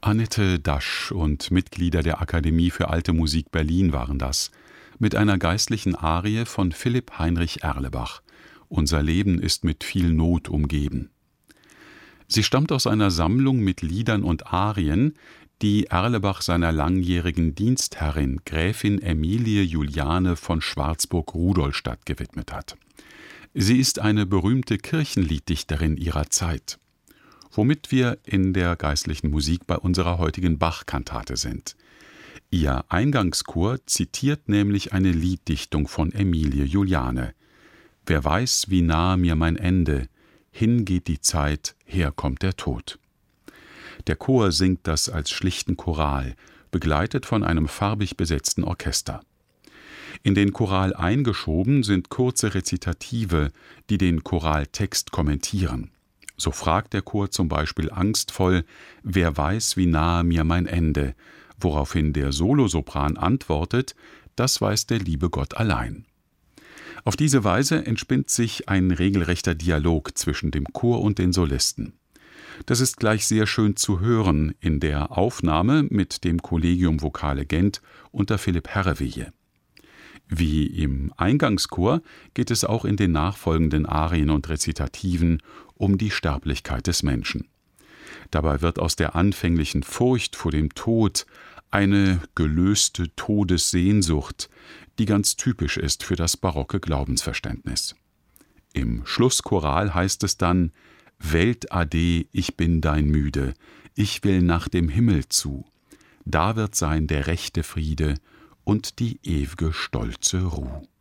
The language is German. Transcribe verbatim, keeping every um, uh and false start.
Annette Dasch und Mitglieder der Akademie für Alte Musik Berlin waren das, mit einer geistlichen Arie von Philipp Heinrich Erlebach. Unser Leben ist mit viel Not umgeben. Sie stammt aus einer Sammlung mit Liedern und Arien, die Erlebach seiner langjährigen Dienstherrin Gräfin Emilie Juliane von Schwarzburg-Rudolstadt gewidmet hat. Sie ist eine berühmte Kirchenlieddichterin ihrer Zeit, womit wir in der geistlichen Musik bei unserer heutigen Bach-Kantate sind. Ihr Eingangschor zitiert nämlich eine Lieddichtung von Emilie Juliane. »Wer weiß, wie nahe mir mein Ende, hingeht die Zeit, her kommt der Tod.« Der Chor singt das als schlichten Choral, begleitet von einem farbig besetzten Orchester. In den Choral eingeschoben sind kurze Rezitative, die den Choraltext kommentieren. So fragt der Chor zum Beispiel angstvoll: »Wer weiß, wie nahe mir mein Ende?«, woraufhin der Solosopran antwortet: »Das weiß der liebe Gott allein.« Auf diese Weise entspinnt sich ein regelrechter Dialog zwischen dem Chor und den Solisten. Das ist gleich sehr schön zu hören in der Aufnahme mit dem Collegium Vocale Gent unter Philipp Herreweye. Wie im Eingangschor geht es auch in den nachfolgenden Arien und Rezitativen um die Sterblichkeit des Menschen. Dabei wird aus der anfänglichen Furcht vor dem Tod eine gelöste Todessehnsucht, die ganz typisch ist für das barocke Glaubensverständnis. Im Schlusschoral heißt es dann: »Welt ade, ich bin dein Müde, ich will nach dem Himmel zu. Da wird sein der rechte Friede und die ew'ge stolze Ruh.«